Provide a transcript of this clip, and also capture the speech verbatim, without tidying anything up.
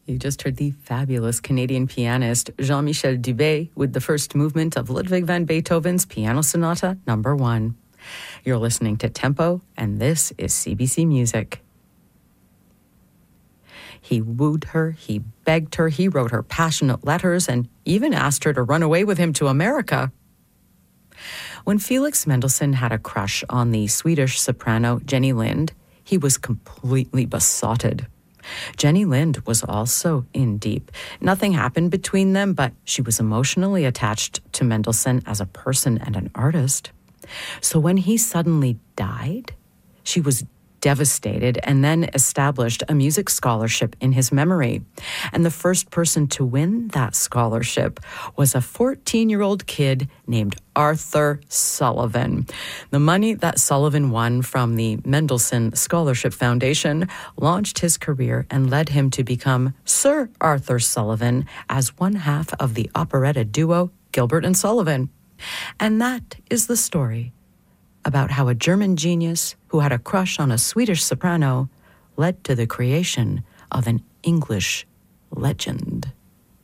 You just heard the fabulous Canadian pianist Jean-Michel Dubé with the first movement of Ludwig van Beethoven's Piano Sonata Number One. You're listening to Tempo, and this is C B C Music. He wooed her, he begged her, he wrote her passionate letters, and even asked her to run away with him to America. When Felix Mendelssohn had a crush on the Swedish soprano Jenny Lind, he was completely besotted. Jenny Lind was also in deep. Nothing happened between them, but she was emotionally attached to Mendelssohn as a person and an artist. So when he suddenly died, she was devastated and then established a music scholarship in his memory. And the first person to win that scholarship was a fourteen-year-old kid named Arthur Sullivan. The money that Sullivan won from the Mendelssohn Scholarship Foundation launched his career and led him to become Sir Arthur Sullivan as one half of the operetta duo Gilbert and Sullivan. And that is the story about how a German genius who had a crush on a Swedish soprano led to the creation of an English legend.